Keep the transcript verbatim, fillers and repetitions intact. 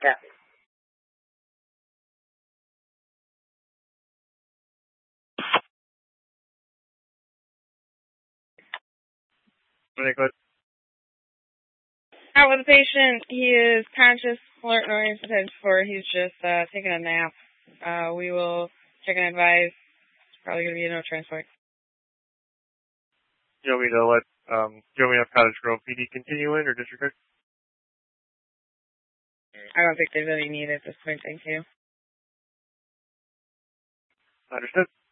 Copy. Nicholas. Out with the patient. He is conscious, alert, and oriented for. He's just uh, taking a nap. Uh, we will check and advise. It's probably going to be a no transport. You want me to let, um, do you want me to have Cottage Grove P D continue in or disregard? I don't think there's any need at this point, thank you. Understood.